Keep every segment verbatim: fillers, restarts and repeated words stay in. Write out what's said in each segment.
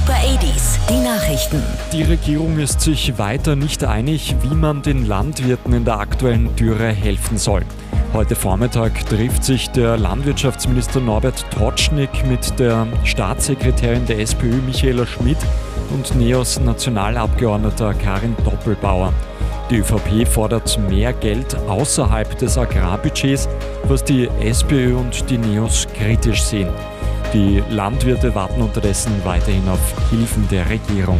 Super achtziger, die Nachrichten. Die Regierung ist sich weiter nicht einig, wie man den Landwirten in der aktuellen Dürre helfen soll. Heute Vormittag trifft sich der Landwirtschaftsminister Norbert Totschnig mit der Staatssekretärin der SPÖ Michaela Schmidt und NEOS Nationalabgeordneter Karin Doppelbauer. Die ÖVP fordert mehr Geld außerhalb des Agrarbudgets, was die SPÖ und die NEOS kritisch sehen. Die Landwirte warten unterdessen weiterhin auf Hilfen der Regierung.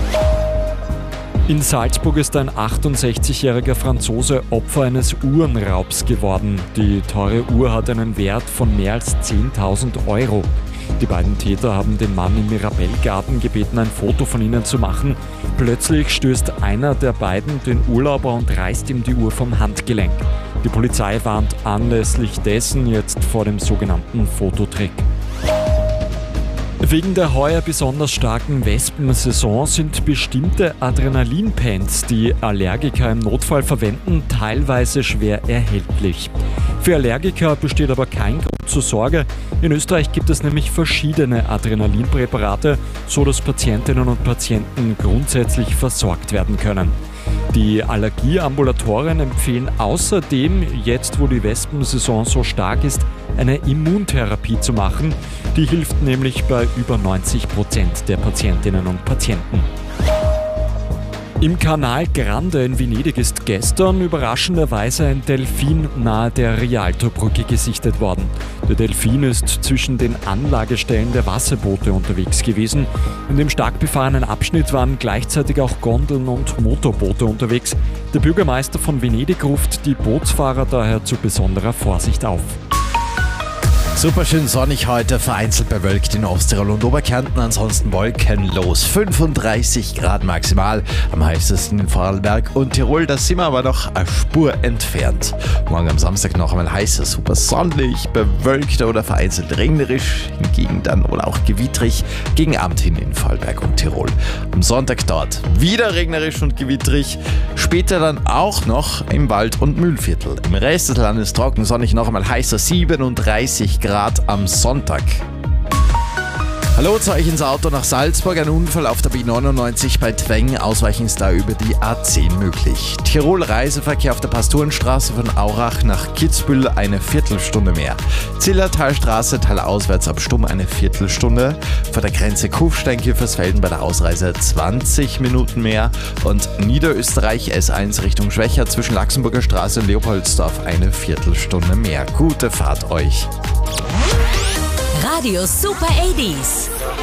In Salzburg ist ein achtundsechzigjähriger Franzose Opfer eines Uhrenraubs geworden. Die teure Uhr hat einen Wert von mehr als zehntausend Euro. Die beiden Täter haben den Mann im Mirabellgarten gebeten, ein Foto von ihnen zu machen. Plötzlich stößt einer der beiden den Urlauber und reißt ihm die Uhr vom Handgelenk. Die Polizei warnt anlässlich dessen jetzt vor dem sogenannten Fototrick. Wegen der heuer besonders starken Wespensaison sind bestimmte Adrenalinpens, die Allergiker im Notfall verwenden, teilweise schwer erhältlich. Für Allergiker besteht aber kein Grund zur Sorge. In Österreich gibt es nämlich verschiedene Adrenalinpräparate, so dass Patientinnen und Patienten grundsätzlich versorgt werden können. Die Allergieambulatorien empfehlen außerdem, jetzt wo die Wespensaison so stark ist, eine Immuntherapie zu machen. Die hilft nämlich bei über neunzig Prozent der Patientinnen und Patienten. Im Canal Grande in Venedig ist gestern überraschenderweise ein Delfin nahe der Rialtobrücke gesichtet worden. Der Delfin ist zwischen den Anlagestellen der Wasserboote unterwegs gewesen. In dem stark befahrenen Abschnitt waren gleichzeitig auch Gondeln und Motorboote unterwegs. Der Bürgermeister von Venedig ruft die Bootsfahrer daher zu besonderer Vorsicht auf. Super schön sonnig heute, vereinzelt bewölkt in Osttirol und Oberkärnten, ansonsten wolkenlos. fünfunddreißig Grad maximal, am heißesten in Vorarlberg und Tirol, da sind wir aber noch eine Spur entfernt. Morgen am Samstag noch einmal heißer, super sonnig, bewölkt oder vereinzelt regnerisch, hingegen dann oder auch gewittrig, gegen Abend hin in Vorarlberg und Tirol. Am Sonntag dort wieder regnerisch und gewittrig, später dann auch noch im Wald- und Mühlviertel. Im Rest des Landes trocken, sonnig, noch einmal heißer, siebenunddreißig Grad am Sonntag. Hallo zu euch ins Auto nach Salzburg. Ein Unfall auf der B neunundneunzig bei Tweng. Ausweichen ist da über die A zehn möglich. Tirol Reiseverkehr auf der Pastorenstraße von Aurach nach Kitzbühel eine Viertelstunde mehr. Zillertalstraße talauswärts ab Stumm eine Viertelstunde. Vor der Grenze Kufstein-Kiefersfelden bei der Ausreise zwanzig Minuten mehr. Und Niederösterreich S eins Richtung Schwächer zwischen Laxenburger Straße und Leopoldsdorf eine Viertelstunde mehr. Gute Fahrt euch. Radio Super achtziger.